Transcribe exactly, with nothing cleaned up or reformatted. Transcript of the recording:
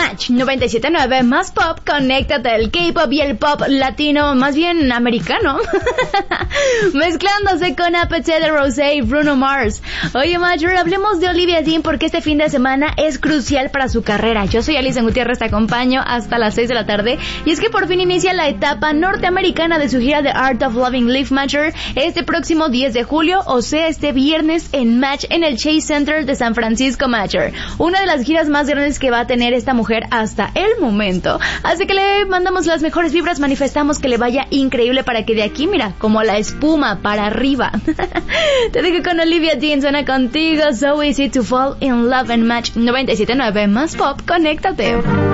Match noventa y siete punto nueve más pop, conéctate, el K-pop y el pop latino, más bien americano, mezclándose con Appetite de Rosé y Bruno Mars. Oye, Major, hablemos de Olivia Dean porque este fin de semana es crucial para su carrera. Yo soy Alison Gutiérrez, te acompaño hasta las seis de la tarde, y es que por fin inicia la etapa norteamericana de su gira The Art of Loving Live, Major, este próximo diez de julio, o sea, este viernes en Match en el Chase Center de San Francisco, Major. Una de las giras más grandes que va a tener esta mujer hasta el momento. Así que le mandamos las mejores vibras, manifestamos que le vaya increíble para que de aquí, mira, como la espuma para arriba. Te dejo con Olivia Dean, suena contigo, So Easy to Fall in Love en Match noventa y siete punto nueve más pop, conéctate.